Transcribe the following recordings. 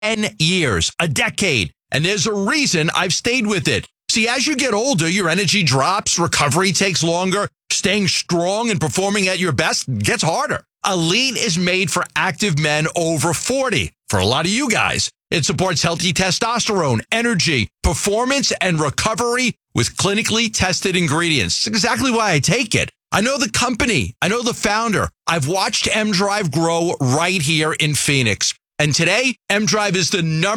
10 years, a decade. And there's a reason I've stayed with it. See, as you get older, your energy drops, recovery takes longer, staying strong and performing at your best gets harder. Elite is made for active men over 40. For a lot of you guys, it supports healthy testosterone, energy, performance, and recovery with clinically tested ingredients. It's exactly why I take it. I know the company. I know the founder. I've watched M-Drive grow right here in Phoenix. And today, M-Drive is the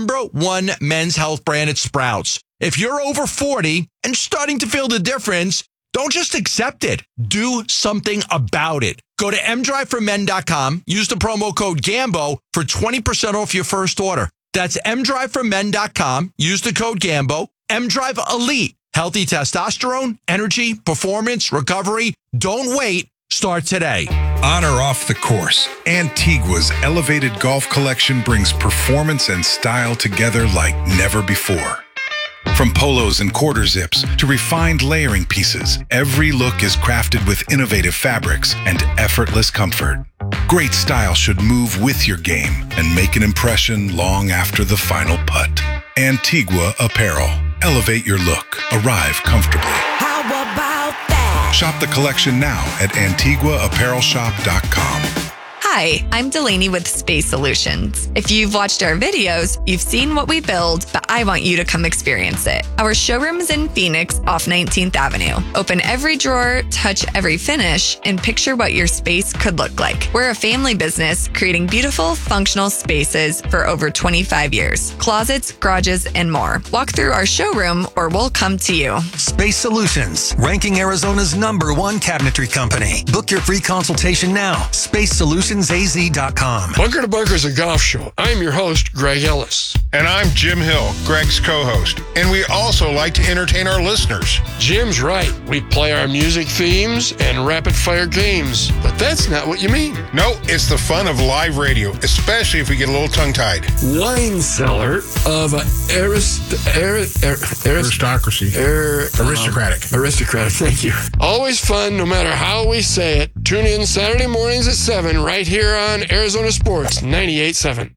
#1 men's health brand at Sprouts. If you're over 40 and starting to feel the difference, don't just accept it. Do something about it. Go to mdriveformen.com. Use the promo code GAMBO for 20% off your first order. That's mdriveformen.com. Use the code GAMBO. M-Drive Elite. Healthy testosterone, energy, performance, recovery. Don't wait. Start today. On or off the course, Antigua's elevated golf collection brings performance and style together like never before. From polos and quarter zips to refined layering pieces, every look is crafted with innovative fabrics and effortless comfort. Great style should move with your game and make an impression long after the final putt. Antigua Apparel. Elevate your look. Arrive comfortably. How about that? Shop the collection now at AntiguaApparelShop.com. Hi, I'm Delaney with Space Solutions. If you've watched our videos, you've seen what we build, but I want you to come experience it. Our showroom is in Phoenix off 19th Avenue. Open every drawer, touch every finish, and picture what your space could look like. We're a family business creating beautiful, functional spaces for over 25 years. Closets, garages, and more. Walk through our showroom or we'll come to you. Space Solutions, ranking Arizona's #1 cabinetry company. Book your free consultation now. SpaceSolutionsAZ.com. Bunker to Bunker is a golf show. I'm your host, Greg Ellis. And I'm Jim Hill, Greg's co-host. And we also like to entertain our listeners. Jim's right. We play our music themes and rapid fire games. But that's not what you mean. No, it's the fun of live radio, especially if we get a little tongue-tied. Wine cellar of Aristocracy. Aristocratic, thank you. Always fun, no matter how we say it. Tune in Saturday mornings at 7 right here on Arizona Sports 98.7.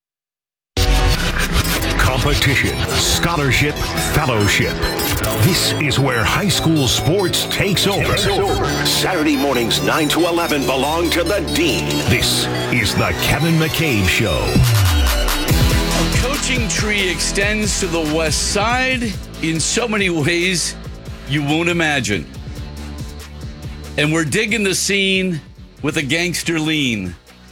Competition, scholarship, fellowship. This is where high school sports takes over. Saturday mornings 9 to 11 belong to the Dean. This is the Kevin McCabe Show. A coaching tree extends to the west side in so many ways you won't imagine. And we're digging the scene with a gangster lean.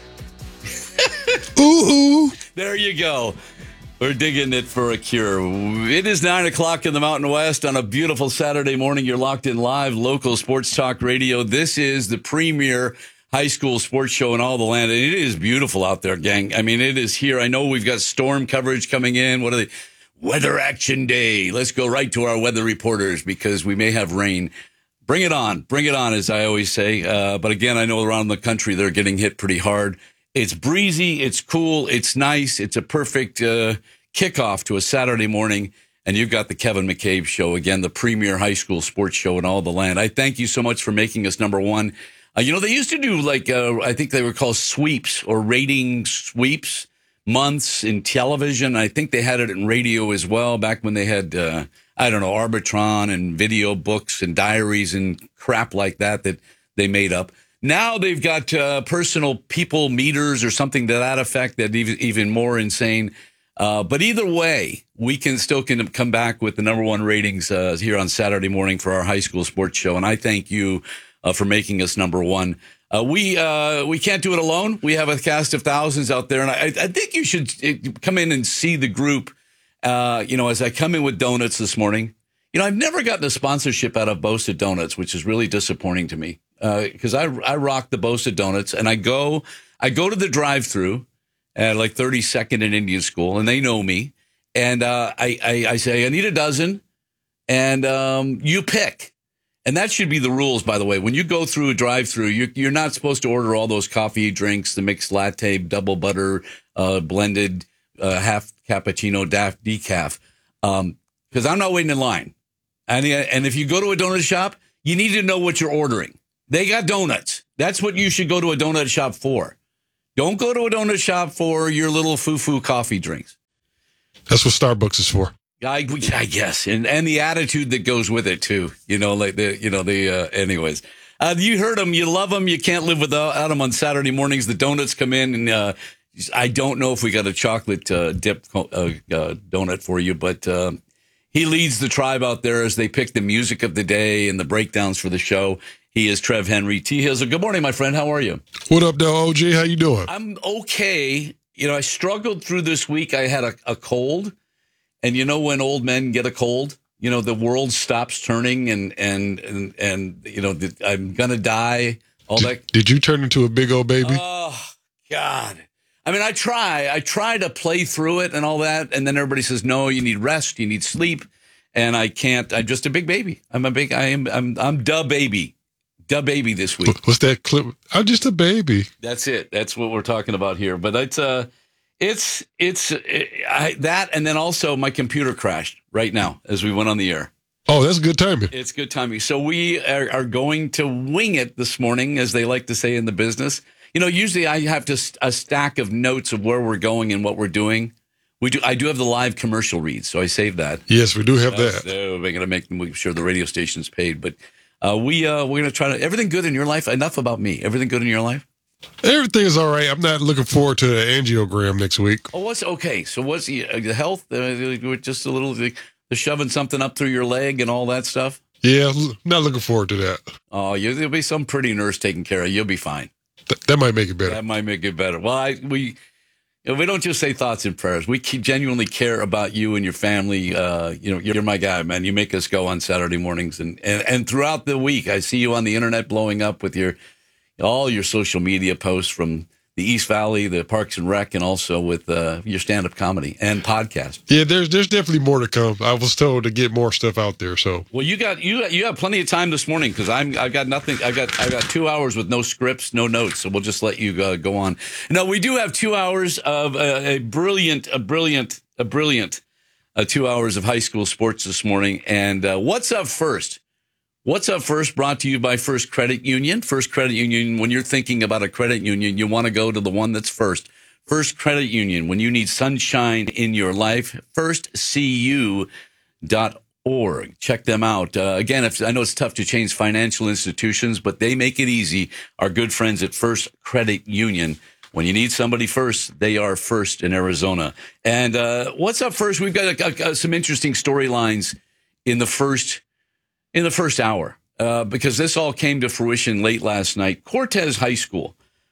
Ooh. There you go. We're digging it for a cure. It is 9 o'clock in the Mountain West on a beautiful Saturday morning. You're locked in live local sports talk radio. This is the premier high school sports show in all the land. And it is beautiful out there, gang. I mean, it is here. I know we've got storm coverage coming in. What are they? Weather Action Day. Let's go right to our weather reporters because we may have rain. Bring it on. Bring it on, as I always say. But again, I know around the country, they're getting hit pretty hard. It's breezy. It's cool. It's nice. It's a perfect kickoff to a Saturday morning. And you've got the Kevin McCabe Show, again, the premier high school sports show in all the land. I thank you so much for making us #1. You know, they used to do like, I think they were called sweeps or rating sweeps months in television. I think they had it in radio as well back when they had, I don't know, Arbitron and video books and diaries and crap like that they made up. Now they've got personal people meters or something to that effect that even more insane. But either way, we can come back with the #1 ratings here on Saturday morning for our high school sports show. And I thank you for making us #1. We can't do it alone. We have a cast of thousands out there. And I think you should come in and see the group. As I come in with donuts this morning, I've never gotten a sponsorship out of Bosa Donuts, which is really disappointing to me. Because I rock the Bosa Donuts, and I go to the drive-thru at like 32nd and Indian School, and they know me. And I say, I need a dozen, and you pick. And that should be the rules, by the way. When you go through a drive-thru, you're not supposed to order all those coffee drinks, the mixed latte, double butter, blended, half cappuccino, decaf, because I'm not waiting in line. And if you go to a donut shop, you need to know what you're ordering. They got donuts. That's what you should go to a donut shop for. Don't go to a donut shop for your little foo-foo coffee drinks. That's what Starbucks is for. I guess, and the attitude that goes with it too. Anyways. You heard them, you love them, you can't live without them on Saturday mornings. The donuts come in, and I don't know if we got a chocolate dip donut for you, but he leads the tribe out there as they pick the music of the day and the breakdowns for the show. He is Trev Henry. T. Hizzle. Good morning, my friend. How are you? What up, though, OG? How you doing? I'm okay. I struggled through this week. I had a cold, and when old men get a cold, the world stops turning, and I'm gonna die. Did you turn into a big old baby? Oh God! I mean, I try to play through it and all that, and then everybody says, "No, you need rest, you need sleep," and I can't. I'm just a big baby. I'm da baby. Da baby this week. What's that clip? I'm just a baby. That's it. That's what we're talking about here. But that, and then also my computer crashed right now as we went on the air. Oh, that's good timing. It's good timing. So we are going to wing it this morning, as they like to say in the business. Usually I have a stack of notes of where we're going and what we're doing. I do have the live commercial read, so I saved that. Yes, we do have that. So we're going to make sure the radio station's paid, but. We're going to try to, everything good in your life? Enough about me. Everything good in your life? Everything is all right. I'm not looking forward to the angiogram next week. Oh, what's okay? So what's the health? Just a little, the shoving something up through your leg and all that stuff? Yeah, not looking forward to that. Oh, there'll be some pretty nurse taking care of you. You'll be fine. That might make it better. That might make it better. Well, we don't just say thoughts and prayers. We genuinely care about you and your family. You're my guy, man. You make us go on Saturday mornings and throughout the week. I see you on the internet blowing up with all your social media posts from the East Valley, the Parks and Rec, and also with your stand-up comedy and podcast. Yeah, there's definitely more to come. I was told to get more stuff out there. So well, you have plenty of time this morning because I've got nothing. I got 2 hours with no scripts, no notes. So we'll just let you go on. No, we do have 2 hours of a brilliant 2 hours of high school sports this morning. And what's up first? What's up first, brought to you by First Credit Union. First Credit Union, when you're thinking about a credit union, you want to go to the one that's first. First Credit Union, when you need sunshine in your life, firstcu.org. Check them out. Again, I know it's tough to change financial institutions, but they make it easy. Our good friends at First Credit Union. When you need somebody first, they are first in Arizona. And what's up first? We've got some interesting storylines in the first hour, because this all came to fruition late last night. Cortez High School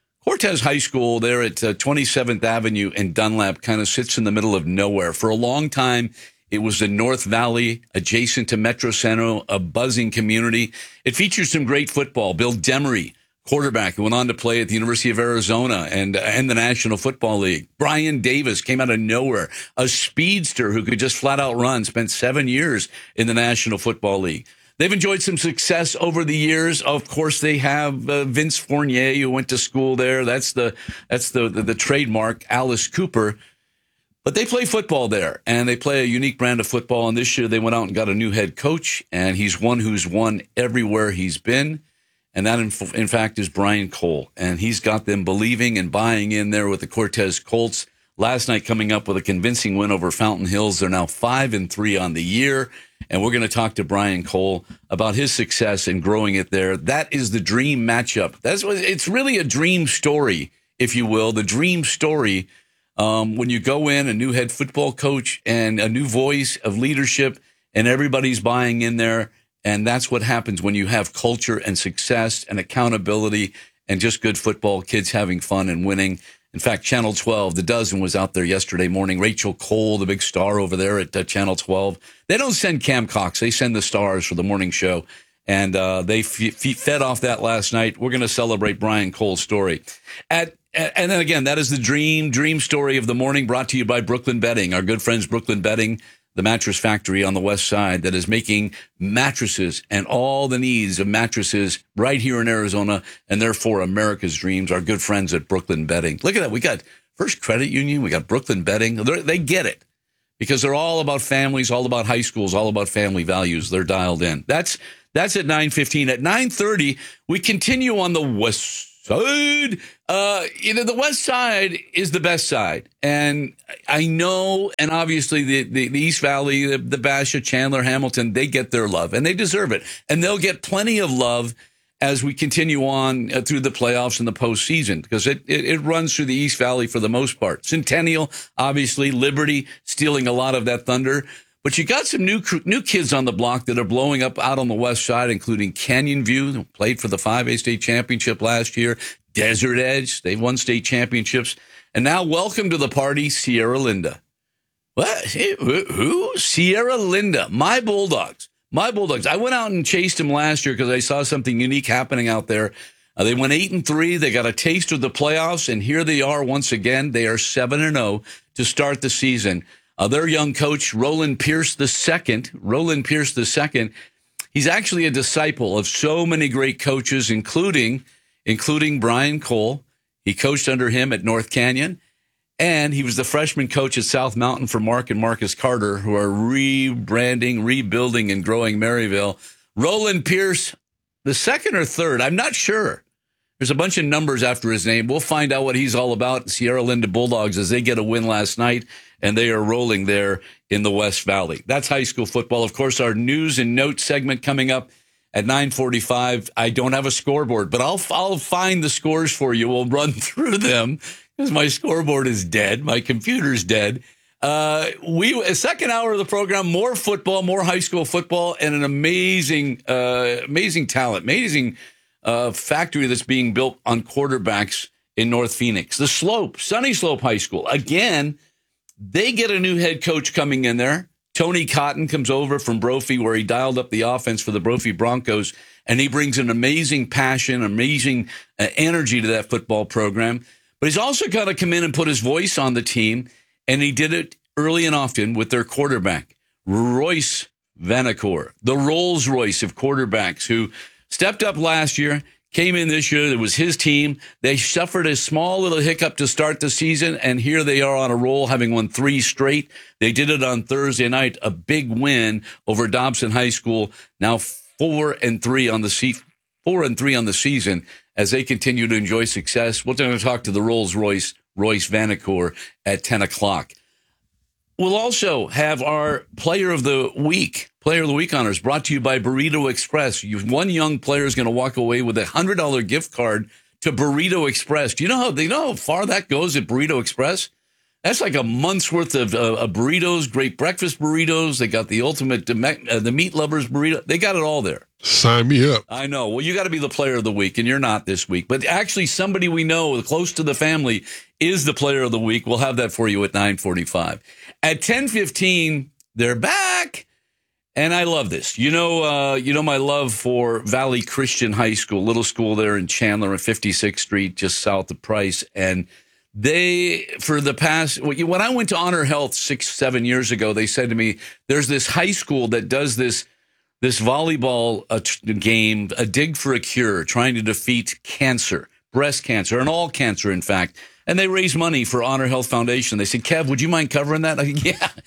there at 27th Avenue and Dunlap kind of sits in the middle of nowhere. For a long time, it was the North Valley, adjacent to Metro Center, a buzzing community. It features some great football. Bill Demery, quarterback, who went on to play at the University of Arizona and the National Football League. Brian Davis came out of nowhere, a speedster who could just flat out run, spent 7 years in the National Football League. They've enjoyed some success over the years. Of course, they have Vince Fournier, who went to school there. That's the trademark, Alice Cooper. But they play football there, and they play a unique brand of football. And this year, they went out and got a new head coach, and he's one who's won everywhere he's been. And that, in fact, is Brian Cole. And he's got them believing and buying in there with the Cortez Colts. Last night, coming up with a convincing win over Fountain Hills. They're now 5-3 on the year. And we're going to talk to Brian Cole about his success in growing it there. That is the dream matchup. It's really a dream story, if you will. The dream story when you go in, a new head football coach and a new voice of leadership, and everybody's buying in there. And that's what happens when you have culture and success and accountability and just good football, kids having fun and winning. In fact, Channel 12, The Dozen, was out there yesterday morning. Rachel Cole, the big star over there at Channel 12. They don't send Cam Cox. They send the stars for the morning show. And they fed off that last night. We're going to celebrate Brian Cole's story. And then again, that is the dream story of the morning, brought to you by Brooklyn Bedding. Our good friends, Brooklyn Bedding, the mattress factory on the west side that is making mattresses and all the needs of mattresses right here in Arizona, and therefore America's dreams. Our good friends at Brooklyn Bedding. Look at that. We got First Credit Union. We got Brooklyn Bedding. They get it because they're all about families, all about high schools, all about family values. They're dialed in. That's at 9:15. At 9:30, we continue on the west Side. The West Side is the best side. And I know, and obviously the East Valley, the Basha, Chandler, Hamilton, they get their love, and they deserve it. And they'll get plenty of love as we continue on through the playoffs and the postseason, because it runs through the East Valley for the most part. Centennial, obviously, Liberty stealing a lot of that thunder. But you got some new kids on the block that are blowing up out on the West Side, including Canyon View, who played for the 5A state championship last year. Desert Edge, they've won state championships. And now welcome to the party, Sierra Linda. What? Who? Sierra Linda. My Bulldogs. I went out and chased them last year because I saw something unique happening out there. They went 8-3. They got a taste of the playoffs, and here they are once again. They are 7-0 to start the season. Their young coach, Roland Pierce II. He's actually a disciple of so many great coaches, including Brian Cole. He coached under him at North Canyon, and he was the freshman coach at South Mountain for Mark and Marcus Carter, who are rebranding, rebuilding, and growing Maryville. Roland Pierce II or third, I'm not sure. There's a bunch of numbers after his name. We'll find out what he's all about. Sierra Linda Bulldogs, as they get a win last night, and they are rolling there in the West Valley. That's high school football. Of course, our news and notes segment coming up at 9:45. I don't have a scoreboard, but I'll find the scores for you. We'll run through them because my scoreboard is dead. My computer's dead. A second hour of the program, more football, more high school football, and an amazing talent, amazing factory that's being built on quarterbacks in North Phoenix. The Slope, Sunny Slope High School. Again, they get a new head coach coming in there. Tony Cotton comes over from Brophy, where he dialed up the offense for the Brophy Broncos, and he brings an amazing passion, amazing energy to that football program. But he's also got to come in and put his voice on the team, and he did it early and often with their quarterback, Royce Vanacore, the Rolls Royce of quarterbacks, who stepped up last year, came in this year. It was his team. They suffered a small little hiccup to start the season, and here they are on a roll, having won 3 straight. They did it on Thursday night, a big win over Dobson High School. Now 4-3 on the season as they continue to enjoy success. We're going to talk to the Rolls Royce Vanacore at 10 o'clock. We'll also have our Player of the Week honors brought to you by Burrito Express. One young player is going to walk away with a $100 gift card to Burrito Express. Do you know how far that goes at Burrito Express? That's like a month's worth of burritos, great breakfast burritos. They got the ultimate, the meat lovers burrito. They got it all there. Sign me up. I know. Well, you got to be the Player of the Week, and you're not this week. But actually, somebody we know close to the family is the Player of the Week. We'll have that for you at 9:45. At 10:15, they're back. And I love this. You know my love for Valley Christian High School, little school there in Chandler on 56th Street, just south of Price. And they, for the past, when I went to Honor Health 6-7 years ago, they said to me, there's this high school that does this volleyball game, a dig for a cure, trying to defeat cancer, breast cancer, and all cancer, in fact. And they raise money for Honor Health Foundation. They said, Kev, would you mind covering that? I said,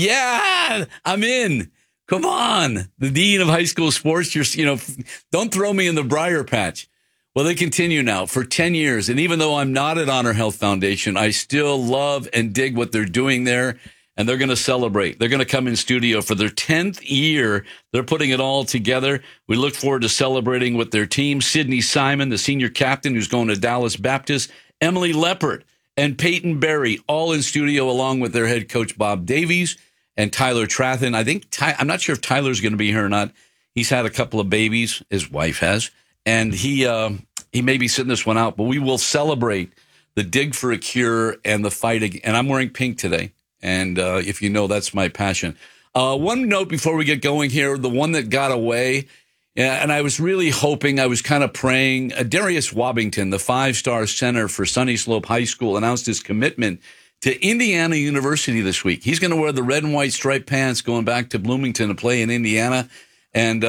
yeah, I'm in. Come on, the dean of high school sports, don't throw me in the briar patch. Well, they continue now for 10 years. And even though I'm not at Honor Health Foundation, I still love and dig what they're doing there. And they're going to celebrate. They're going to come in studio for their 10th year. They're putting it all together. We look forward to celebrating with their team. Sydney Simon, the senior captain who's going to Dallas Baptist, Emily Leppert, and Peyton Berry, all in studio along with their head coach, Bob Davies, and Tyler Trathen. I'm not sure if Tyler's going to be here or not. He's had a couple of babies. His wife has. And he may be sitting this one out. But we will celebrate the dig for a cure and the fight. And I'm wearing pink today. And if you know, that's my passion. One note before we get going here, the one that got away, and I was really hoping, I was kind of praying, Darius Wabbington, the 5-star center for Sunny Slope High School, announced his commitment to Indiana University this week. He's going to wear the red and white striped pants going back to Bloomington to play in Indiana. And,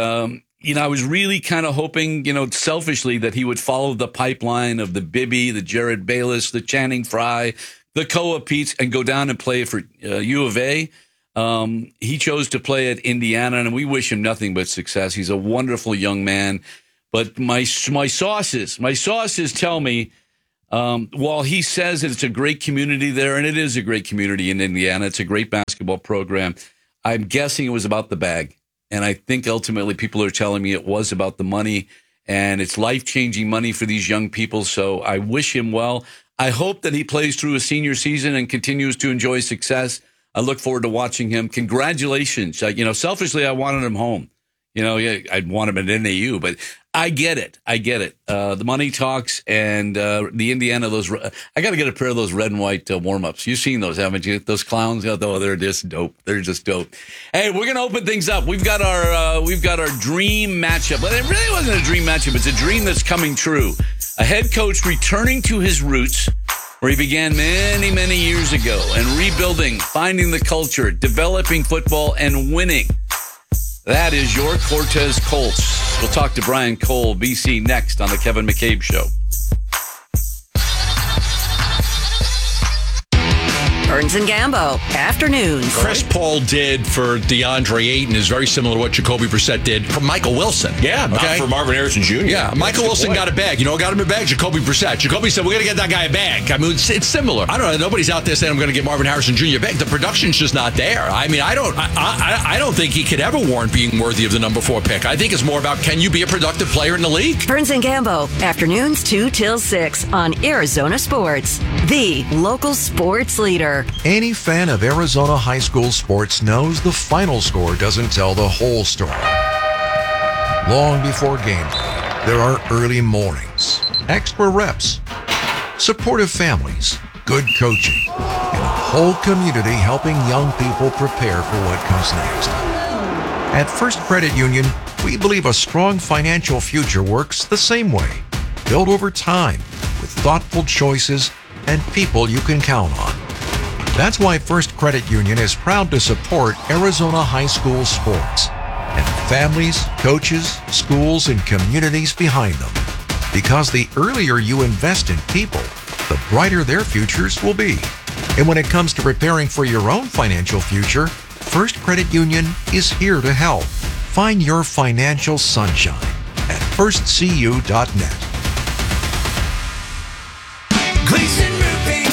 I was really kind of hoping, selfishly that he would follow the pipeline of the Bibby, the Jared Bayless, the Channing Frye, the Koa Peets, and go down and play for U of A. He chose to play at Indiana, and we wish him nothing but success. He's a wonderful young man. But my sources tell me, while he says that it's a great community there, and it is a great community in Indiana, it's a great basketball program, I'm guessing it was about the bag. And I think ultimately people are telling me it was about the money, and it's life-changing money for these young people. So I wish him well. I hope that he plays through a senior season and continues to enjoy success. I look forward to watching him. Congratulations. Selfishly, I wanted him home. I'd want him at NAU, but I get it. The money talks, and the Indiana, I got to get a pair of those red and white warm-ups. You've seen those, haven't you? Those clowns, they're just dope. They're just dope. Hey, we're going to open things up. We've got our dream matchup. But it really wasn't a dream matchup. It's a dream that's coming true. A head coach returning to his roots, where he began many, many years ago, and rebuilding, finding the culture, developing football, and winning. That is your Cortez Colts. We'll talk to Brian Cole, BC, next on the Kevin McCabe Show. Burns and Gambo, afternoons. Chris Paul did for DeAndre Ayton is very similar to what Jacoby Brissett did for Michael Wilson. Yeah, not for Marvin Harrison Jr. Yeah, Michael Wilson got a bag. Got him a bag. Jacoby Brissett. Jacoby said, we're going to get that guy a bag. I mean, it's similar. I don't know. Nobody's out there saying I'm going to get Marvin Harrison Jr. a bag. The production's just not there. I mean, I don't think he could ever warrant being worthy of the number 4 pick. I think it's more about, can you be a productive player in the league? Burns and Gambo, afternoons 2 till 6 on Arizona Sports, the local sports leader. Any fan of Arizona high school sports knows the final score doesn't tell the whole story. Long before game day, there are early mornings, extra reps, supportive families, good coaching, and a whole community helping young people prepare for what comes next. At First Credit Union, we believe a strong financial future works the same way, built over time with thoughtful choices and people you can count on. That's why First Credit Union is proud to support Arizona high school sports and families, coaches, schools, and communities behind them. Because the earlier you invest in people, the brighter their futures will be. And when it comes to preparing for your own financial future, First Credit Union is here to help. Find your financial sunshine at firstcu.net. Gleason Roofing.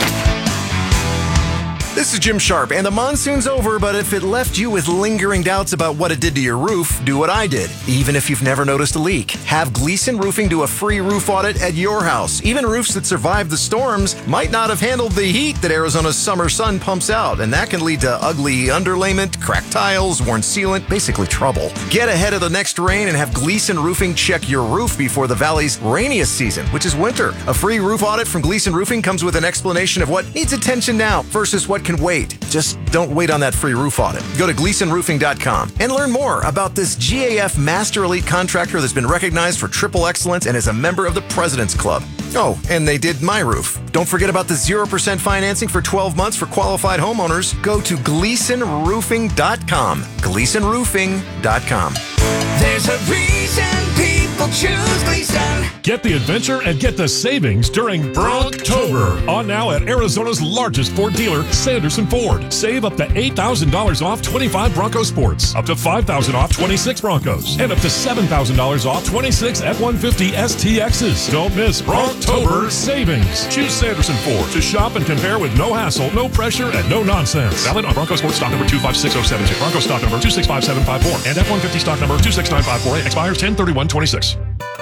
This is Jim Sharp, and the monsoon's over, but if it left you with lingering doubts about what it did to your roof, do what I did. Even if you've never noticed a leak, have Gleason Roofing do a free roof audit at your house. Even roofs that survived the storms might not have handled the heat that Arizona's summer sun pumps out, and that can lead to ugly underlayment, cracked tiles, worn sealant, basically trouble. Get ahead of the next rain and have Gleason Roofing check your roof before the valley's rainiest season, which is winter. A free roof audit from Gleason Roofing comes with an explanation of what needs attention now versus what can wait. Just don't wait on that free roof audit. Go to GleasonRoofing.com and learn more about this GAF Master Elite contractor that's been recognized for triple excellence and is a member of the President's Club. Oh, and they did my roof. Don't forget about the 0% financing for 12 months for qualified homeowners. Go to GleasonRoofing.com. GleasonRoofing.com. There's a reason people choose Gleason. Get the adventure and get the savings during Bronktober. On now at Arizona's largest Ford dealer, Sanderson Ford. Save up to $8,000 off 25 Bronco Sports, up to $5,000 off 26 Broncos, and up to $7,000 off 26 F-150 STXs. Don't miss Bronktober savings. Choose Sanderson Ford to shop and compare with no hassle, no pressure, and no nonsense. Valid on Bronco Sports stock number 256072, Bronco stock number 265754, and F-150 stock number 269548. Expires 10/31/26.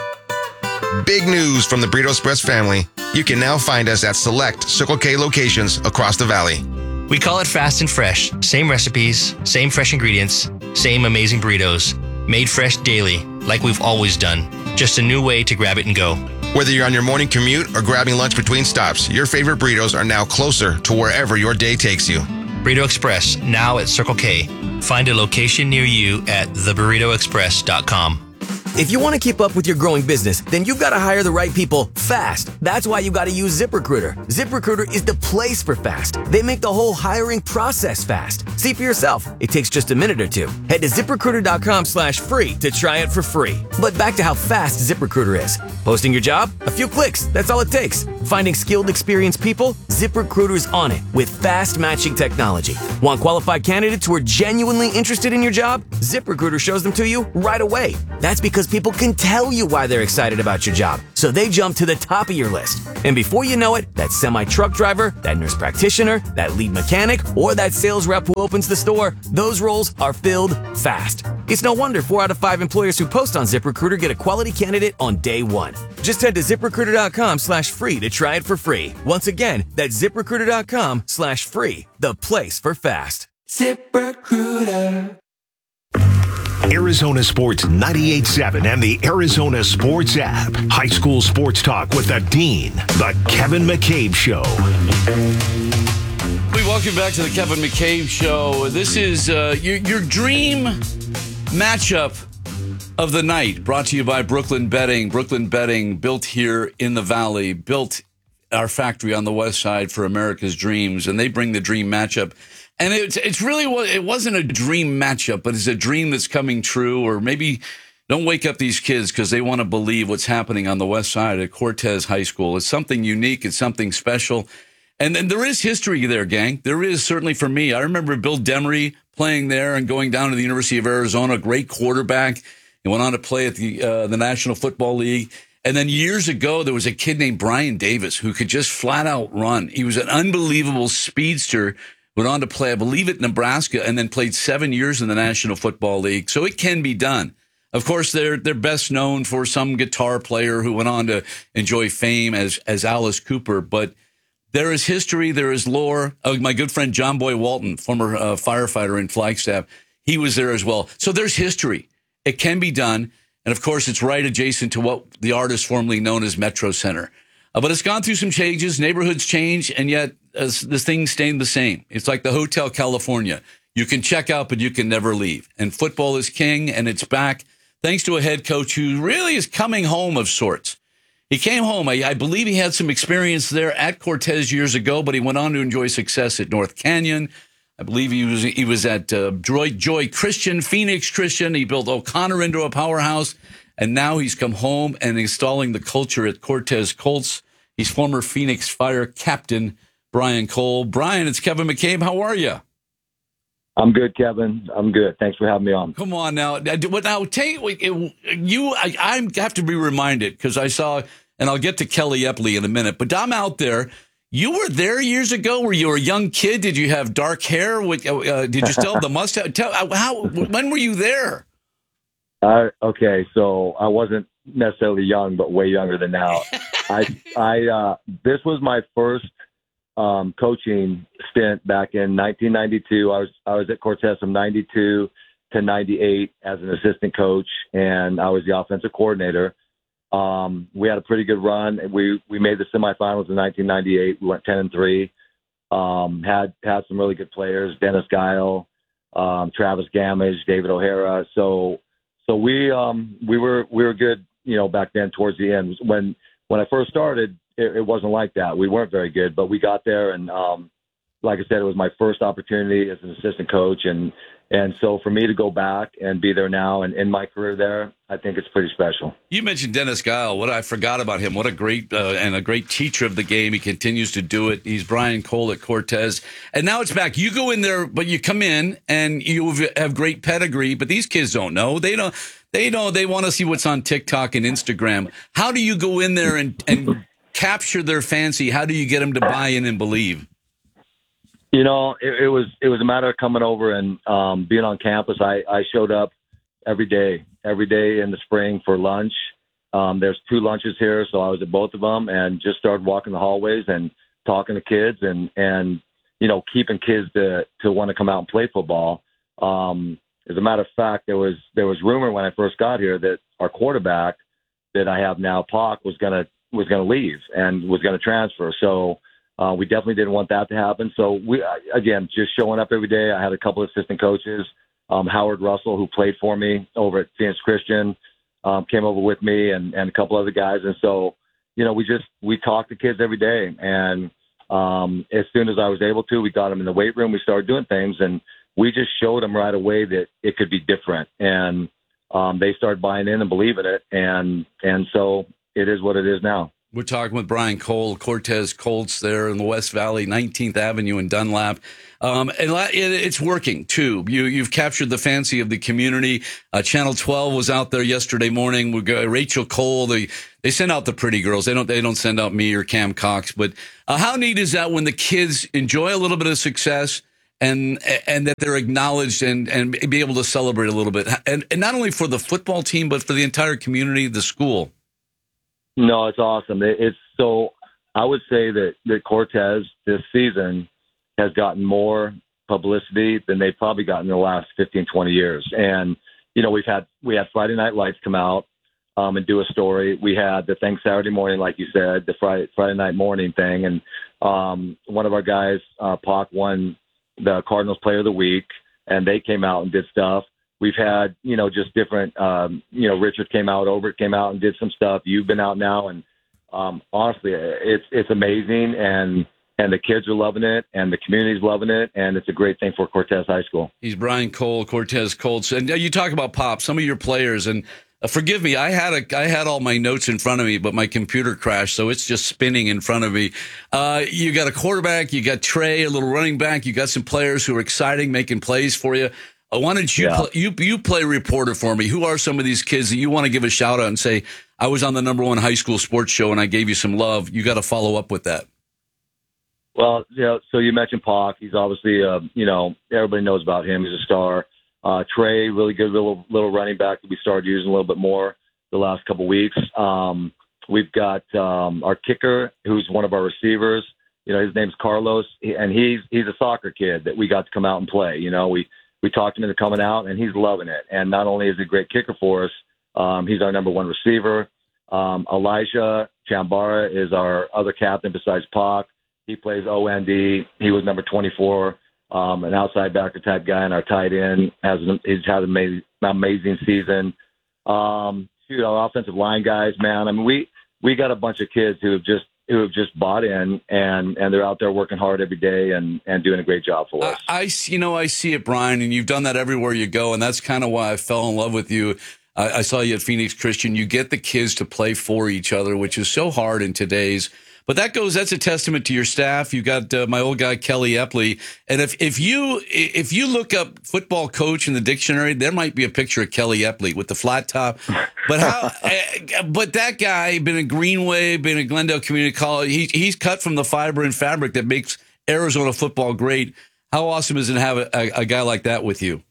Big news from the Burrito Express family. You can now find us at select Circle K locations across the valley. We call it fast and fresh. Same recipes, same fresh ingredients, same amazing burritos. Made fresh daily, like we've always done. Just a new way to grab it and go. Whether you're on your morning commute or grabbing lunch between stops, your favorite burritos are now closer to wherever your day takes you. Burrito Express, now at Circle K. Find a location near you at theburritoexpress.com. If you want to keep up with your growing business, then you've got to hire the right people fast. That's why you got to use ZipRecruiter. ZipRecruiter is the place for fast. They make the whole hiring process fast. See for yourself. It takes just a minute or two. Head to ZipRecruiter.com/free to try it for free. But back to how fast ZipRecruiter is. Posting your job? A few clicks. That's all it takes. Finding skilled, experienced people? ZipRecruiter's on it with fast matching technology. Want qualified candidates who are genuinely interested in your job? ZipRecruiter shows them to you right away. That's because because people can tell you why they're excited about your job, so they jump to the top of your list. And before you know it, that semi-truck driver, that nurse practitioner, that lead mechanic, or that sales rep who opens the store, those roles are filled fast. It's no wonder 4 out of 5 employers who post on ZipRecruiter get a quality candidate on day one. Just head to ZipRecruiter.com/free to try it for free. Once again, that's ZipRecruiter.com/free, the place for fast. ZipRecruiter. Arizona Sports 98.7 and the Arizona Sports app. High school sports talk with the Dean, the Kevin McCabe Show. We welcome back to the Kevin McCabe Show. This is your dream matchup of the night, brought to you by Brooklyn Bedding. Brooklyn Bedding, built here in the Valley, built our factory on the west side for America's dreams, and they bring the dream matchup. And it's really, it wasn't a dream matchup, but it's a dream that's coming true. Or maybe don't wake up these kids because they want to believe what's happening on the west side at Cortez High School. It's something unique. It's something special. And then there is history there, gang. There is, certainly for me. I remember Bill Demery playing there and going down to the University of Arizona, great quarterback. He went on to play at the National Football League. And then years ago, there was a kid named Brian Davis who could just flat out run. He was an unbelievable speedster. Went on to play, I believe, at Nebraska, and then played 7 years in the National Football League. So it can be done. Of course, they're best known for some guitar player who went on to enjoy fame as Alice Cooper. But there is history, there is lore. My good friend John Boy Walton, former firefighter in Flagstaff, he was there as well. So there's history. It can be done. And, of course, it's right adjacent to what the artist formerly known as Metro Center. But it's gone through some changes. Neighborhoods change, and yet the things staying the same. It's like the Hotel California. You can check out, but you can never leave. And football is king, and it's back thanks to a head coach who really is coming home of sorts. He came home. I believe he had some experience there at Cortez years ago, but he went on to enjoy success at North Canyon. I believe he was at Joy Christian, Phoenix Christian. He built O'Connor into a powerhouse. And now he's come home and installing the culture at Cortez Colts. He's former Phoenix Fire captain Brian Cole. Brian, it's Kevin McCabe. How are you? I'm good, Kevin. I'm good. Thanks for having me on. Come on now. I have to be reminded because I saw, and I'll get to Kelly Epley in a minute, but I'm out there. You were there years ago where you were a young kid. Did you have dark hair? Did you still have the mustache? When were you there? Okay, so I wasn't necessarily young, but way younger than now. This was my first coaching stint back in 1992. I was at Cortez from 92 to 98 as an assistant coach, and I was the offensive coordinator. We had a pretty good run. We made the semifinals in 1998. We went 10-3. Had some really good players: Dennis Guile, Travis Gamage, David O'Hara. So we were good, back then towards the end. When I first started, it wasn't like that. We weren't very good, but we got there, and like I said, it was my first opportunity as an assistant coach, and so for me to go back and be there now and in my career there, I think it's pretty special. You mentioned Dennis Guile. I forgot about him. What a great and a great teacher of the game. He continues to do it. He's Brian Cole at Cortez, and now it's back. You go in there, but you come in and you have great pedigree. But these kids don't know. They don't. They want to see what's on TikTok and Instagram. How do you go in there and capture their fancy? How do you get them to buy in and believe? It was a matter of coming over and being on campus. I showed up every day in the spring for lunch. There's 2 lunches here, so I was at both of them and just started walking the hallways and talking to kids and keeping kids to want to come out and play football. As a matter of fact, there was rumor when I first got here that our quarterback that I have now, Pac, was gonna leave and was gonna transfer. So we definitely didn't want that to happen. So we, again, just showing up every day. I had a couple of assistant coaches, Howard Russell, who played for me over at Phoenix Christian, came over with me and a couple other guys. And so, we talked to kids every day. And as soon as I was able to, we got them in the weight room. We started doing things, and we just showed them right away that it could be different. And they started buying in and believing it. And so it is what it is now. We're talking with Brian Cole, Cortez Colts there in the West Valley, 19th Avenue in Dunlap. And it's working, too. You've captured the fancy of the community. Channel 12 was out there yesterday morning. We got Rachel Cole. They send out the pretty girls. They don't send out me or Cam Cox. But how neat is that when the kids enjoy a little bit of success and that they're acknowledged and be able to celebrate a little bit? And not only for the football team, but for the entire community, the school. No, it's awesome. It's so I would say that Cortez this season has gotten more publicity than they've probably gotten in the last 15, 20 years. And, we had Friday Night Lights come out and do a story. We had the thing Saturday morning, like you said, the Friday night morning thing. And one of our guys, Pac, won the Cardinals Player of the Week, and they came out and did stuff. We've had, just different, Richard came out, Obert came out and did some stuff. You've been out now. And honestly, it's amazing. And the kids are loving it and the community's loving it. And it's a great thing for Cortez High School. He's Brian Cole, Cortez Colts. And you talk about Pop, some of your players. And forgive me, I had all my notes in front of me, but my computer crashed. So it's just spinning in front of me. You got a quarterback, you got Trey, a little running back. You got some players who are exciting, making plays for you. Why don't you play reporter for me? Who are some of these kids that you want to give a shout out and say, I was on the #1 high school sports show and I gave you some love? You got to follow up with that. Well, so you mentioned Pac. He's obviously, everybody knows about him. He's a star. Trey, really good little running back that we started using a little bit more the last couple of weeks. We've got our kicker, who's one of our receivers. His name's Carlos, and he's a soccer kid that we got to come out and play. We talked him into coming out, and he's loving it. And not only is he a great kicker for us, he's our #1 receiver. Elijah Chambara is our other captain besides Pac. He plays OND. He was number 24, an outside backer type guy, and our tight end he's had an amazing season. Our offensive line guys, man. I mean, we got a bunch of kids who have just bought in and they're out there working hard every day and doing a great job for us. I see it, Brian, and you've done that everywhere you go, and that's kind of why I fell in love with you. I saw you at Phoenix Christian. You get the kids to play for each other, which is so hard in today's. But that's a testament to your staff. You got my old guy Kelly Epley, and if you look up football coach in the dictionary, there might be a picture of Kelly Epley with the flat top. But but that guy been in Greenway, been in Glendale Community College. He's cut from the fiber and fabric that makes Arizona football great. How awesome is it to have a guy like that with you?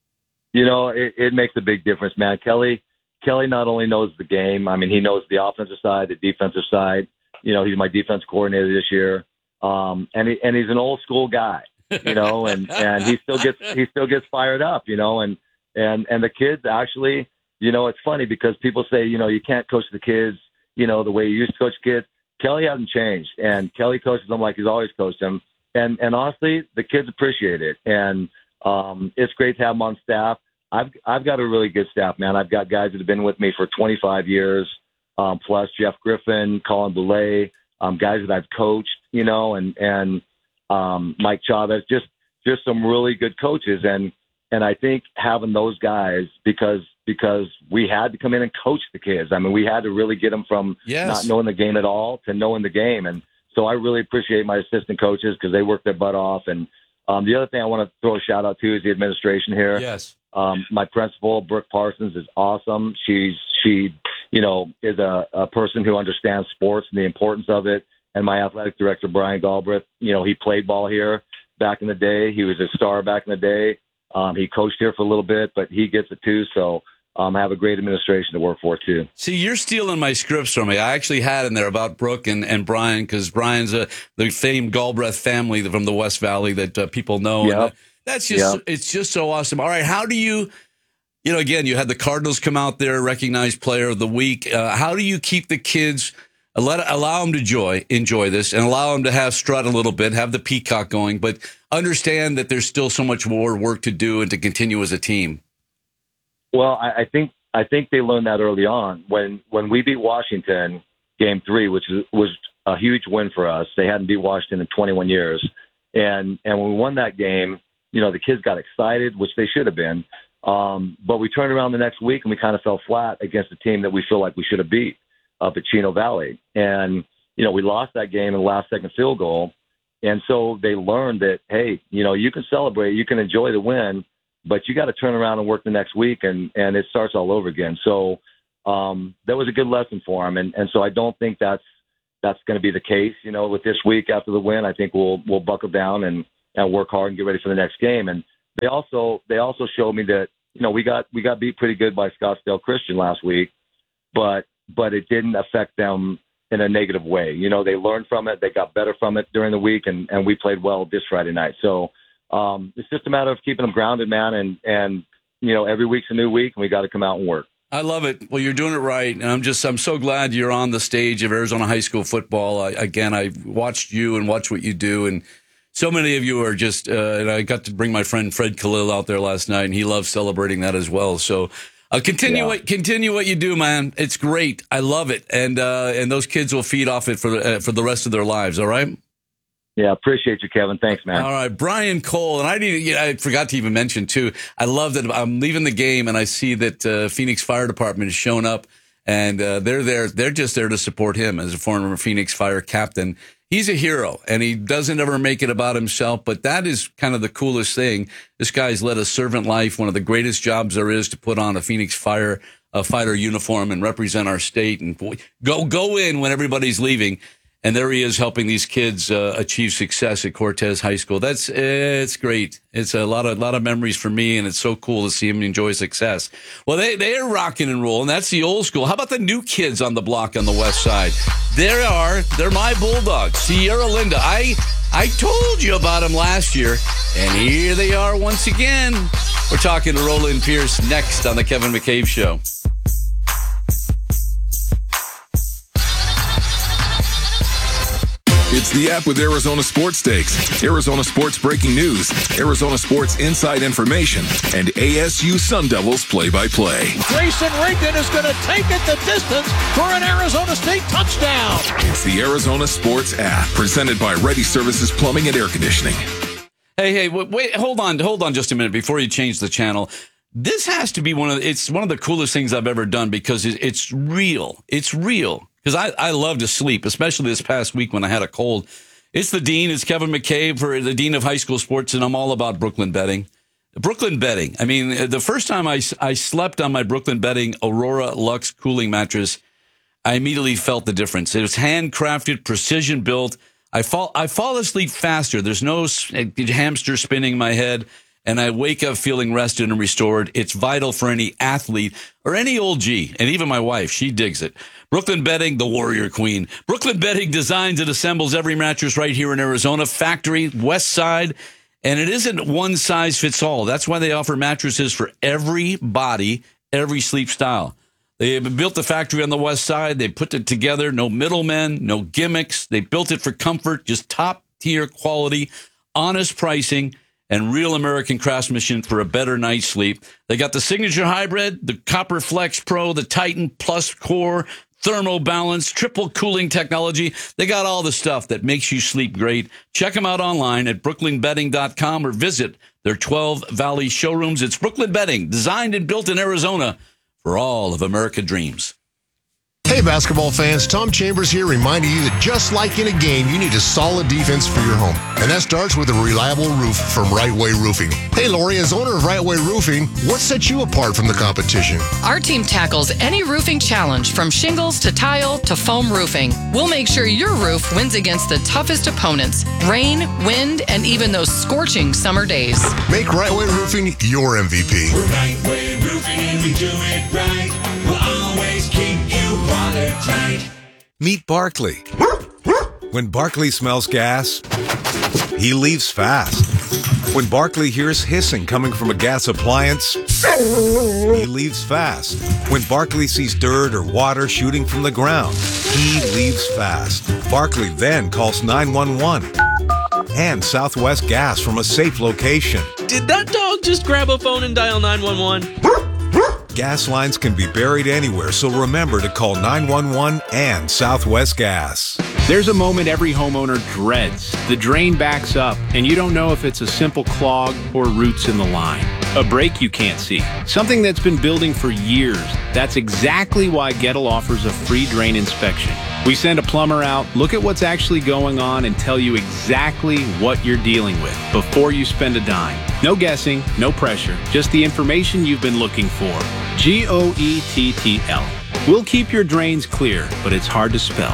It makes a big difference, man. Kelly not only knows the game. I mean, he knows the offensive side, the defensive side. He's my defense coordinator this year. And he's an old school guy, and he still gets fired up, and the kids actually, it's funny because people say, you can't coach the kids, the way you used to coach kids. Kelly hasn't changed, and Kelly coaches them like he's always coached them. And honestly, the kids appreciate it. And it's great to have them on staff. I've got a really good staff, man. I've got guys that have been with me for 25 years. Plus Jeff Griffin, Colin Boulay, guys that I've coached, and Mike Chavez, just some really good coaches. And I think having those guys, because we had to come in and coach the kids. I mean, we had to really get them from not knowing the game at all to knowing the game. And so I really appreciate my assistant coaches because they work their butt off. And the other thing I want to throw a shout out to is the administration here. Yes. My principal, Brooke Parsons, is awesome. She is a person who understands sports and the importance of it. And my athletic director, Brian Galbraith, he played ball here back in the day. He was a star back in the day. He coached here for a little bit, but he gets it too. So I have a great administration to work for too. See, you're stealing my scripts from me. I actually had in there about Brooke and Brian, because Brian's the famed Galbraith family from the West Valley that people know. Yep. That's just it's just so awesome. All right, how do you? Again, you had the Cardinals come out there, recognized player of the week. How do you keep the kids, allow them to enjoy this, and allow them to have strut a little bit, have the peacock going, but understand that there's still so much more work to do and to continue as a team? Well, I think they learned that early on when we beat Washington Game 3, which was a huge win for us. They hadn't beat Washington in 21 years, and when we won that game, the kids got excited, which they should have been. But we turned around the next week and we kind of fell flat against a team that we feel like we should have beat. up at Chino Valley. And, we lost that game in the last second field goal. And so they learned that, hey, you can celebrate, you can enjoy the win, but you got to turn around and work the next week, and it starts all over again. So that was a good lesson for them. And so I don't think that's going to be the case, with this week after the win. I think we'll buckle down and work hard and get ready for the next game. And they also showed me that, we got beat pretty good by Scottsdale Christian last week, but it didn't affect them in a negative way. They learned from it. They got better from it during the week, and we played well this Friday night. So it's just a matter of keeping them grounded, man. And every week's a new week, and we got to come out and work. I love it. Well, you're doing it right. And I'm so glad you're on the stage of Arizona high school football. I watched you and watched what you do. And so many of you are just, and I got to bring my friend Fred Khalil out there last night, and he loves celebrating that as well. So continue what you do, man. It's great. I love it. And those kids will feed off it for the rest of their lives. All right. Yeah, appreciate you, Kevin. Thanks, man. All right, Brian Cole, and I forgot to even mention too. I love that I'm leaving the game and I see that Phoenix Fire Department has shown up, and they're there. They're just there to support him as a former Phoenix Fire captain. He's a hero, and he doesn't ever make it about himself. But that is kind of the coolest thing. This guy's led a servant life, one of the greatest jobs there is, to put on a Phoenix Fire fighter uniform and represent our state and go in when everybody's leaving. And there he is helping these kids achieve success at Cortez High School. It's great. It's a lot of memories for me, and it's so cool to see him enjoy success. Well, they are rocking and rolling. That's the old school. How about the new kids on the block on the west side? They're my Bulldogs. Sierra Linda. I told you about them last year, and here they are once again. We're talking to Roland Pierce next on the Kevin McCabe Show. It's the app with Arizona Sports Stakes, Arizona Sports breaking news, Arizona Sports inside information, and ASU Sun Devils play-by-play. Grayson Rigdon is going to take it the distance for an Arizona State touchdown. It's the Arizona Sports app, presented by Ready Services Plumbing and Air Conditioning. Hey, wait, hold on just a minute before you change the channel. This has to be one of the coolest things I've ever done, because it's real. It's real. Because I love to sleep, especially this past week when I had a cold. It's the Dean. It's Kevin McCabe, for the Dean of High School Sports, and I'm all about Brooklyn Bedding. Brooklyn Bedding. I mean, the first time I slept on my Brooklyn Bedding Aurora Luxe cooling mattress, I immediately felt the difference. It was handcrafted, precision built. I fall asleep faster. There's no hamster spinning my head, and I wake up feeling rested and restored. It's vital for any athlete or any old G, and even my wife. She digs it. Brooklyn Bedding, the warrior queen. Brooklyn Bedding designs and assembles every mattress right here in Arizona. Factory, west side. And it isn't one size fits all. That's why they offer mattresses for every body, every sleep style. They built the factory on the west side. They put it together. No middlemen, no gimmicks. They built it for comfort, just top tier quality, honest pricing, and real American craftsmanship for a better night's sleep. They got the Signature Hybrid, the Copper Flex Pro, the Titan Plus Core, Thermo Balance, triple cooling technology. They got all the stuff that makes you sleep great. Check them out online at brooklynbedding.com or visit their 12 Valley showrooms. It's Brooklyn Bedding, designed and built in Arizona for all of America dreams. Hey, basketball fans, Tom Chambers here, reminding you that just like in a game, you need a solid defense for your home. And that starts with a reliable roof from Right Way Roofing. Hey, Lori, as owner of Right Way Roofing, what sets you apart from the competition? Our team tackles any roofing challenge, from shingles to tile to foam roofing. We'll make sure your roof wins against the toughest opponents: rain, wind, and even those scorching summer days. Make Right Way Roofing your MVP. We're Right Way Roofing, and we do it right. We'll always keep you watertight. Meet Barkley. When Barkley smells gas, he leaves fast. When Barkley hears hissing coming from a gas appliance, he leaves fast. When Barkley sees dirt or water shooting from the ground, he leaves fast. Barkley then calls 911 and Southwest Gas from a safe location. Did that dog just grab a phone and dial 911? Gas lines can be buried anywhere, so remember to call 911 and Southwest Gas. There's a moment every homeowner dreads. The drain backs up, and you don't know if it's a simple clog or roots in the line. A break you can't see. Something that's been building for years. That's exactly why Gettle offers a free drain inspection. We send a plumber out, look at what's actually going on, and tell you exactly what you're dealing with before you spend a dime. No guessing, no pressure, just the information you've been looking for. Goettl. We'll keep your drains clear, but it's hard to spell.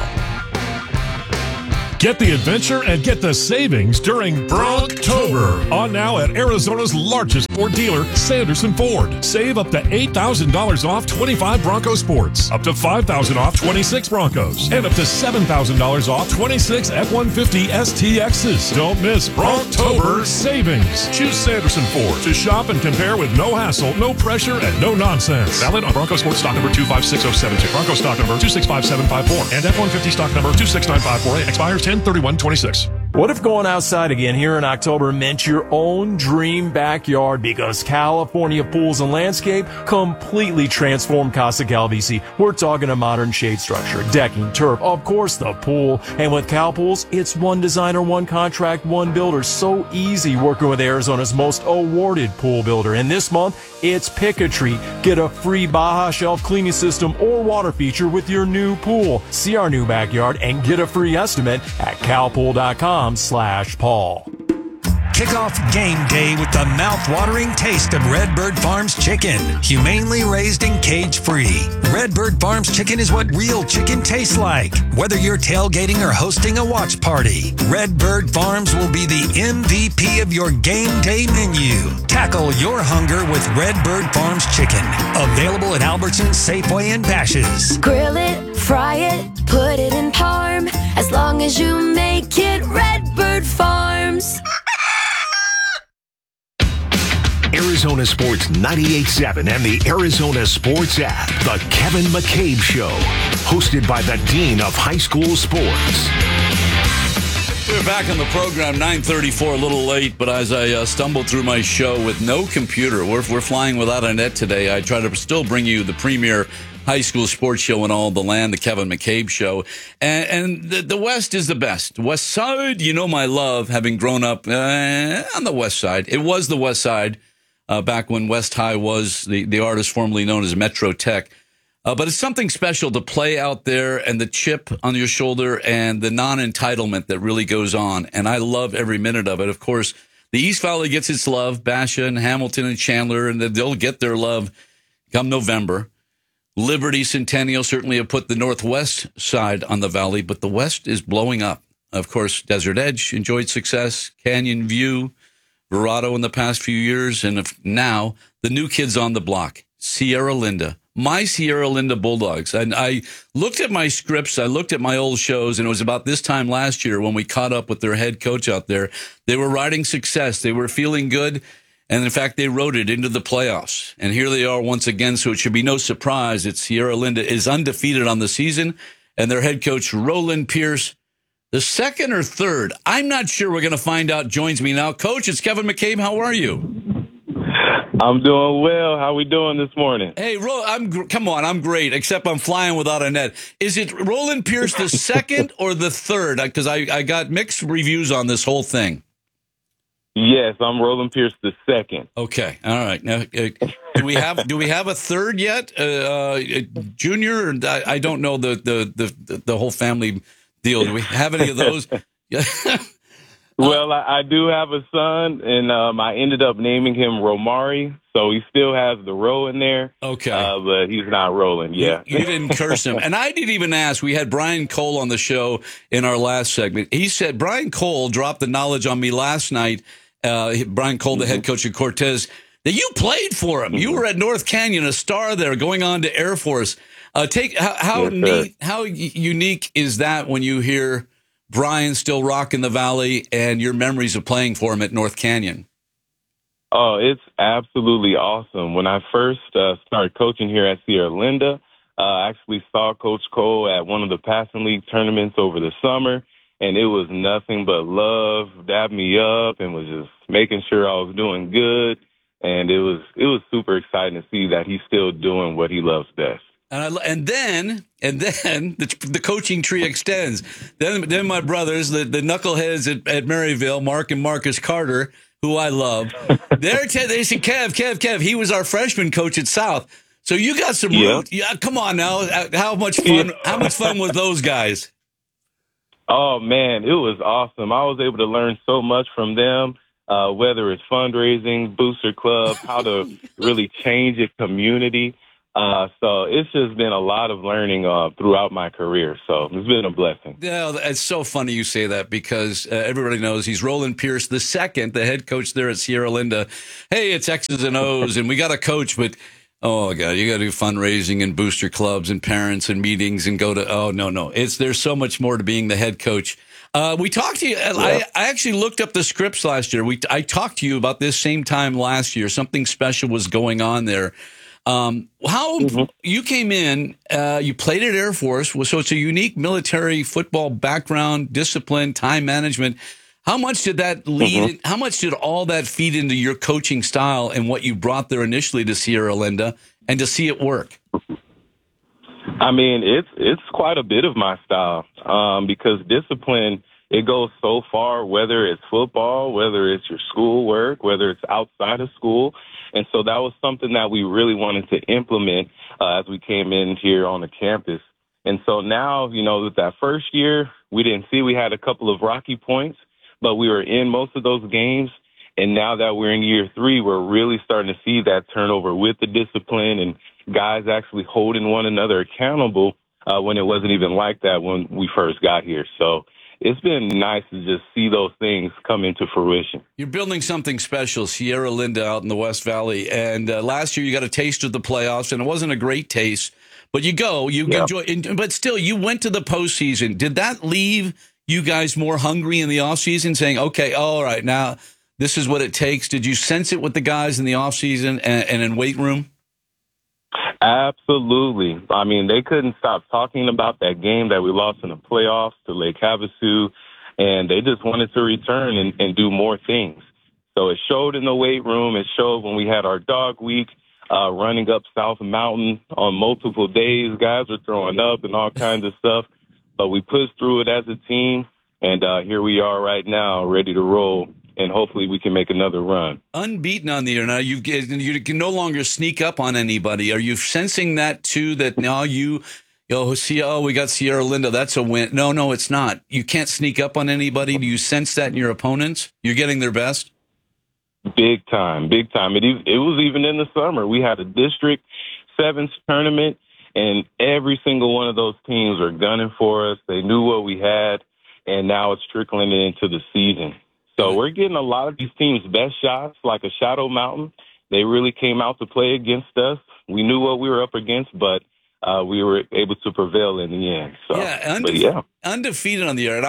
Get the adventure and get the savings during Bronktober. On now at Arizona's largest Ford dealer, Sanderson Ford. Save up to $8,000 off 25 Bronco Sports, up to $5,000 off 26 Broncos, and up to $7,000 off 26 F-150 STXs. Don't miss Bronktober savings. Choose Sanderson Ford to shop and compare with no hassle, no pressure, and no nonsense. Valid on Bronco Sports stock number 256072, Bronco stock number 265754, and F-150 stock number 269548. Expires 10/31/26. What if going outside again here in October meant your own dream backyard? Because California Pools and Landscape completely transformed Casa Calvisi. We're talking a modern shade structure, decking, turf, of course the pool. And with Cal Pools, it's one designer, one contract, one builder. So easy working with Arizona's most awarded pool builder. And this month, it's Pick a Treat. Get a free Baja Shelf cleaning system or water feature with your new pool. See our new backyard and get a free estimate at calpool.com/Paul. Kick off game day with the mouth-watering taste of Redbird Farms chicken. Humanely raised and cage-free. Redbird Farms chicken is what real chicken tastes like. Whether you're tailgating or hosting a watch party, Redbird Farms will be the MVP of your game day menu. Tackle your hunger with Redbird Farms chicken. Available at Albertsons, Safeway, and Bash's'. Grill it, fry it, put it in parm. As long as you make it Redbird Farms. Arizona Sports 98.7 and the Arizona Sports app. The Kevin McCabe Show. Hosted by the Dean of High School Sports. We're back on the program, 9:34, a little late, but as I stumbled through my show with no computer, we're flying without a net today. I try to still bring you the premier high school sports show in all the land, the Kevin McCabe Show. And the West is the best. West Side, you know my love, having grown up on the West Side. It was the West Side. Back when West High was the artist formerly known as Metro Tech. But it's something special to play out there and the chip on your shoulder and the non-entitlement that really goes on. And I love every minute of it. Of course, the East Valley gets its love, Basha and Hamilton and Chandler, and they'll get their love come November. Liberty, Centennial certainly have put the Northwest side on the Valley, but the West is blowing up. Of course, Desert Edge enjoyed success, Canyon View, Verado in the past few years, and now the new kids on the block, Sierra Linda. My Sierra Linda Bulldogs. And I looked at my scripts, I looked at my old shows, and it was about this time last year when we caught up with their head coach out there. They were riding success. They were feeling good, and in fact, they rode it into the playoffs. And here they are once again, so it should be no surprise that Sierra Linda is undefeated on the season, and their head coach, Roland Pierce, the second or third, I'm not sure. We're going to find out. Joins me now. Coach, it's Kevin McCabe. How are you? I'm doing well. How we doing this morning? Hey, come on. I'm great, except I'm flying without a net. Is it Roland Pierce the second or the third? Because I got mixed reviews on this whole thing. Yes, I'm Roland Pierce the second. Okay. All right. Now, do we have a third yet? Junior? I don't know the whole family deal. Do we have any of those? Well, I do have a son, and I ended up naming him Romari, so he still has the row in there. Okay. But he's not rolling, yeah. You didn't curse him. And I didn't even ask. We had Brian Cole on the show in our last segment. He said, Brian Cole dropped the knowledge on me last night, Brian Cole, the head coach of Cortez, that you played for him. You were at North Canyon, a star there, going on to Air Force. How unique is that when you hear Brian still rocking the Valley and your memories of playing for him at North Canyon? Oh, it's absolutely awesome. When I first started coaching here at Sierra Linda, I actually saw Coach Cole at one of the passing league tournaments over the summer, and it was nothing but love, dabbed me up, and was just making sure I was doing good. And it was super exciting to see that he's still doing what he loves best. And then the coaching tree extends. Then my brothers, the knuckleheads at Maryville, Mark and Marcus Carter, who I love. They said, Kev, he was our freshman coach at South. So you got some root. Yeah, come on now. How much fun was those guys? Oh, man, it was awesome. I was able to learn so much from them, whether it's fundraising, booster club, how to really change a community. So it's just been a lot of learning throughout my career. So it's been a blessing. Yeah, it's so funny you say that because everybody knows he's Roland Pierce II, the head coach there at Sierra Linda. Hey, it's X's and O's, and we got a coach, but oh God, you got to do fundraising and booster clubs and parents and meetings and go to. Oh no, there's so much more to being the head coach. We talked to you. I actually looked up the scripts last year. I talked to you about this same time last year. Something special was going on there. You came in, you played at Air Force, so it's a unique military football background, discipline, time management. How much did that lead? How much did all that feed into your coaching style and what you brought there initially to Sierra Linda and to see it work? I mean, it's quite a bit of my style because discipline, it goes so far, whether it's football, whether it's your schoolwork, whether it's outside of school. And so that was something that we really wanted to implement as we came in here on the campus. And so now, with that first year, we had a couple of rocky points, but we were in most of those games. And now that we're in year 3, we're really starting to see that turnover with the discipline and guys actually holding one another accountable when it wasn't even like that when we first got here. So it's been nice to just see those things come into fruition. You're building something special, Sierra Linda out in the West Valley. And last year you got a taste of the playoffs, and it wasn't a great taste. But you enjoy. But still, you went to the postseason. Did that leave you guys more hungry in the offseason, saying, okay, all right, now this is what it takes? Did you sense it with the guys in the offseason and in weight room? Absolutely. I mean, they couldn't stop talking about that game that we lost in the playoffs to Lake Havasu, and they just wanted to return and do more things. So it showed in the weight room. It showed when we had our dog week, running up South Mountain on multiple days. Guys were throwing up and all kinds of stuff, but we pushed through it as a team, and here we are right now, ready to roll. And hopefully we can make another run. Unbeaten on the year. Now, you can no longer sneak up on anybody. Are you sensing that, too, that now we got Sierra Linda, that's a win? No, it's not. You can't sneak up on anybody. Do you sense that in your opponents? You're getting their best? Big time. It was even in the summer. We had a District 7 tournament, and every single one of those teams were gunning for us. They knew what we had, and now it's trickling into the season. So we're getting a lot of these teams' best shots, like a Shadow Mountain. They really came out to play against us. We knew what we were up against, but we were able to prevail in the end. So, undefeated on the year. And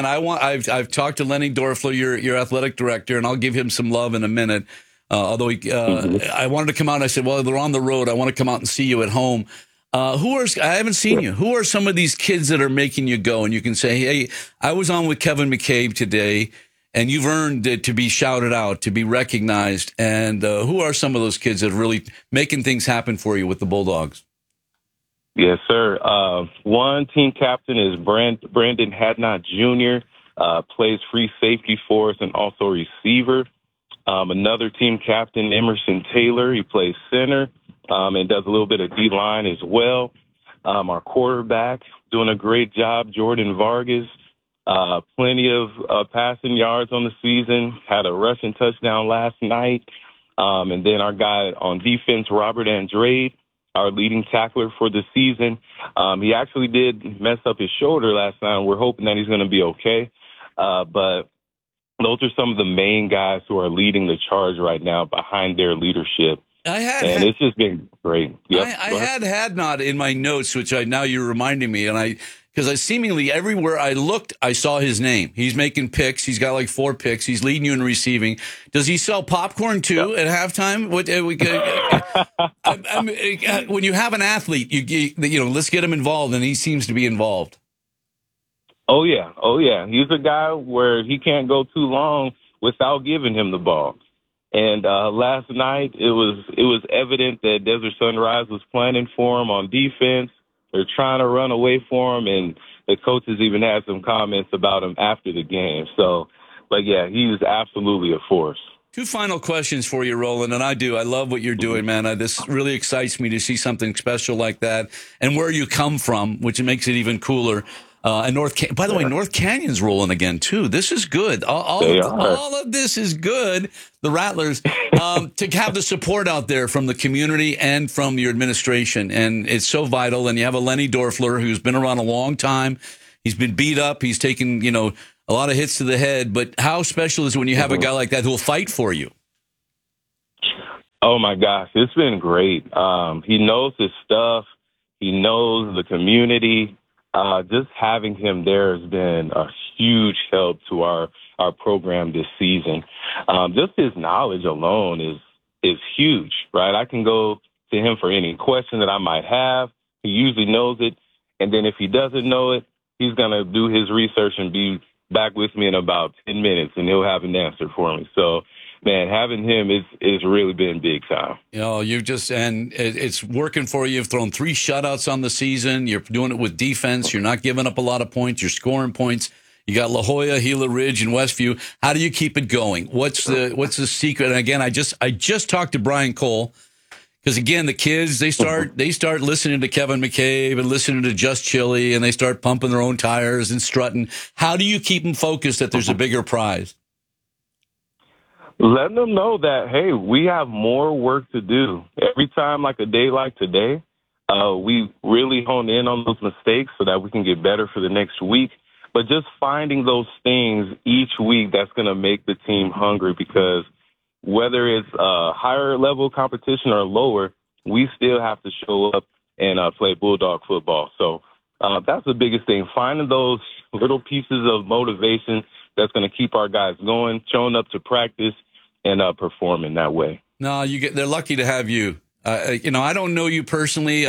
I've talked to Lenny Dorfler, your athletic director, and I'll give him some love in a minute. Although I wanted to come out, and I said, well, they're on the road. I want to come out and see you at home. I haven't seen you. Who are some of these kids that are making you go? And you can say, hey, I was on with Kevin McCabe today. And you've earned it to be shouted out, to be recognized. And who are some of those kids that are really making things happen for you with the Bulldogs? Yes, sir. One team captain is Brandon Hadnot Jr., plays free safety for us and also receiver. Another team captain, Emerson Taylor, he plays center and does a little bit of D-line as well. Our quarterback, doing a great job, Jordan Vargas. Plenty of passing yards on the season, had a rushing touchdown last night. And then our guy on defense, Robert Andrade, our leading tackler for the season. He actually did mess up his shoulder last night, and we're hoping that he's going to be okay. But those are some of the main guys who are leading the charge right now behind their leadership. It's just been great. Yep. I had Hadnot in my notes, which now you're reminding me, because I seemingly everywhere I looked, I saw his name. He's making picks. He's got like 4 picks. He's leading you in receiving. Does he sell popcorn too at halftime? When you have an athlete, let's get him involved, and he seems to be involved. Oh yeah. He's a guy where he can't go too long without giving him the ball. And last night it was evident that Desert Sunrise was planning for him on defense. They're trying to run away for him, and the coaches even had some comments about him after the game. So But yeah, he's absolutely a force. Two final questions for you, Roland, and I love what you're doing, man. This really excites me to see something special like that, and where you come from, which makes it even cooler. And by the way, North Canyon's rolling again too. This is good. All of this is good. The Rattlers to have the support out there from the community and from your administration, and it's so vital. And you have a Lenny Dorfler who's been around a long time. He's been beat up. He's taken a lot of hits to the head. But how special is it when you have a guy like that who will fight for you? Oh my gosh, it's been great. He knows his stuff. He knows the community. Just having him there has been a huge help to our program this season. Just his knowledge alone is huge, right? I can go to him for any question that I might have. He usually knows it. And then if he doesn't know it, he's going to do his research and be back with me in about 10 minutes, and he'll have an answer for me. So, man, having him is really been big time. And it's working for you. You've thrown 3 shutouts on the season. You're doing it with defense. You're not giving up a lot of points. You're scoring points. You got La Jolla, Gila Ridge, and Westview. How do you keep it going? What's the secret? And again, I just talked to Brian Cole, because again, the kids they start listening to Kevin McCabe and listening to Just Chili, and they start pumping their own tires and strutting. How do you keep them focused that there's a bigger prize? Letting them know that, hey, we have more work to do. Every time, like a day like today, we really hone in on those mistakes so that we can get better for the next week. But just finding those things each week that's going to make the team hungry, because whether it's a higher level competition or lower, we still have to show up and play Bulldog football. So that's the biggest thing, finding those little pieces of motivation that's going to keep our guys going, showing up to practice, and performing that way. No, they're lucky to have you. I don't know you personally.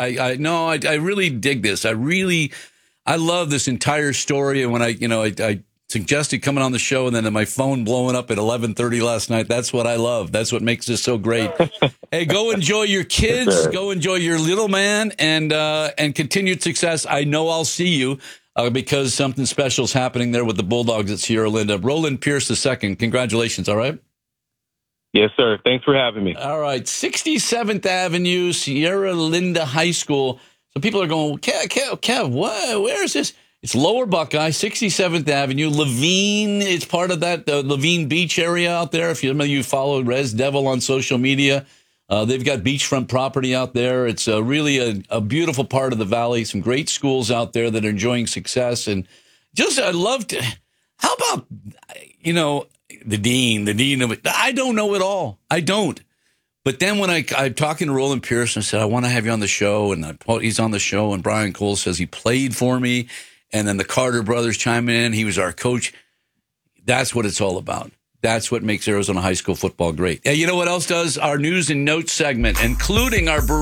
I really dig this. I love this entire story. And when I suggested coming on the show, and then my phone blowing up at 11:30 last night, that's what I love. That's what makes this so great. Hey, go enjoy your kids. Go enjoy your little man, and continued success. I know I'll see you. Because something special is happening there with the Bulldogs at Sierra Linda. Roland Pierce II, congratulations, all right? Yes, sir. Thanks for having me. All right, 67th Avenue, Sierra Linda High School. So people are going, Kev, where is this? It's Lower Buckeye, 67th Avenue. Levine is part of that, the Levine Beach area out there. If you follow Res Devil on social media, they've got beachfront property out there. It's really a beautiful part of the valley. Some great schools out there that are enjoying success. And I love to, how about, the dean of it. I don't know it all. I don't. But then when I'm talking to Roland Pierce, and I said, I want to have you on the show. And he's on the show. And Brian Cole says he played for me. And then the Carter brothers chime in. He was our coach. That's what it's all about. That's what makes Arizona high school football great. Yeah, you know what else does? Our news and notes segment, including our